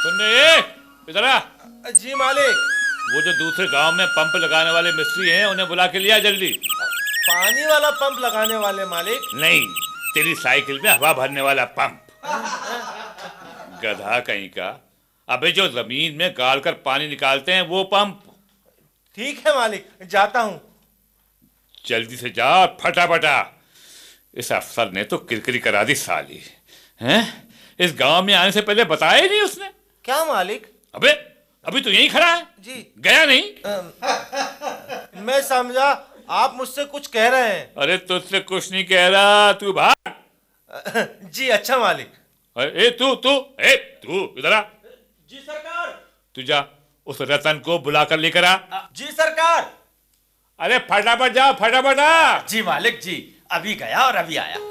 सुनने इधर आ। जी मालिक। वो जो दूसरे गांव में पंप लगाने वाले मिस्त्री हैं उन्हें बुला के लिया जल्दी। पानी वाला पंप लगाने वाले मालिक? नहीं, तेरी साइकिल में हवा भरने वाला पंप। गधा कहीं का। अबे जो जमीन में गाड़ कर पानी निकालते हैं वो पंप। ठीक है मालिक, जाता हूँ। जल्दी से जा और फटाफटा। इस अफसर ने तो किरकिरी करा दी साली। हैं? इस गांव में आने से पहले बताया ही नहीं उसने। क्या मालिक? अबे अभी तो यहीं खड़ा है जी। गया नहीं? मैं समझा आप मुझसे कुछ कह रहे हैं। अरे तुझसे कुछ नहीं कह रहा, तू भाग। जी अच्छा मालिक। ए तू इधर आ। जी सरकार। तू जा उस रतन को बुला कर लेकर आ। जी सरकार। अरे फटाफट जा, फटाफट आ। जी मालिक जी, अभी गया और अभी आया।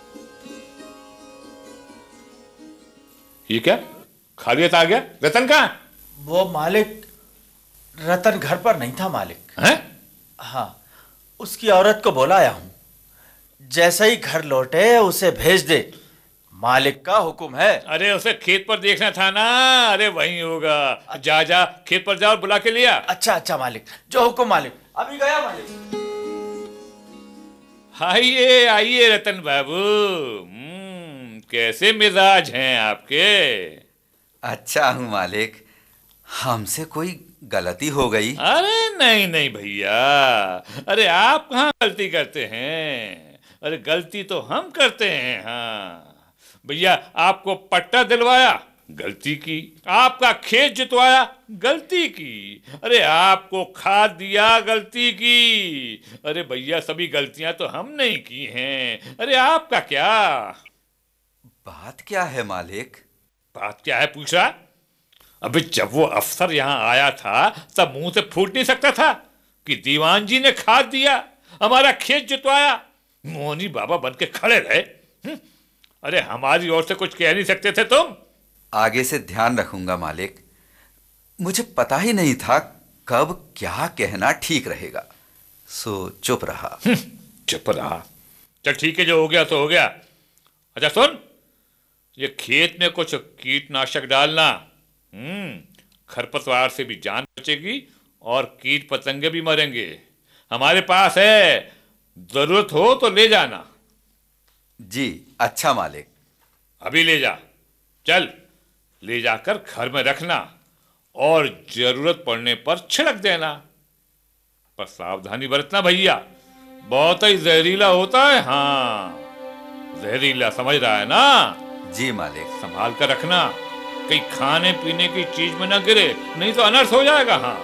ये क्या खालियत आ गया? रतन कहाँ है? वो मालिक, रतन घर पर नहीं था मालिक। हैं? हाँ, उसकी औरत को बुलाया हूँ। जैसे ही घर लौटे उसे भेज दे, मालिक का हुक्म है। अरे उसे खेत पर देखना था ना। अरे वहीं होगा। जा जा खेत पर जा और बुला के लिया। अच्छा अच्छा मालिक, जो हुक्म मालिक। अभी गया मालिक। आइए आइए रतन बाबू। कैसे मिजाज हैं आपके? अच्छा हूँ मालिक, हमसे कोई गलती हो गई? अरे नहीं नहीं भैया, अरे आप कहाँ गलती करते हैं? अरे गलती तो हम करते हैं। हाँ भैया, आपको पट्टा दिलवाया, गलती की। आपका खेत जुतवाया, गलती की। अरे आपको खाद दिया, गलती की। अरे भैया सभी गलतियां तो हमने ही की हैं। अरे आपका क्या? बात क्या है मालिक? बात क्या है पूछ रहा? अबे जब वो अफसर यहां आया था तब मुंह से फूट नहीं सकता था कि दीवान जी ने खाद दिया, हमारा खेत जुतवाया। मोहनी बाबा बन के खड़े रहे। अरे हमारी ओर से कुछ कह नहीं सकते थे तुम? आगे से ध्यान रखूंगा मालिक। मुझे पता ही नहीं था कब क्या कहना ठीक रहेगा, सो चुप रहा। चुप रहा? चल ठीक है, जो हो गया तो हो गया। अच्छा सुन, ये खेत में कुछ कीटनाशक डालना। खरपतवार से भी जान बचेगी और कीट पतंगे भी मरेंगे। हमारे पास है, जरूरत हो तो ले जाना। जी अच्छा मालिक। अभी ले जा। चल ले जाकर घर में रखना और जरूरत पड़ने पर छिड़क देना। पर सावधानी बरतना भैया, बहुत ही जहरीला होता है। हाँ जहरीला, समझ रहा है ना? जी मालिक। संभाल कर रखना, कहीं खाने पीने की चीज में ना गिरे, नहीं तो अनर्थ हो जाएगा। हाँ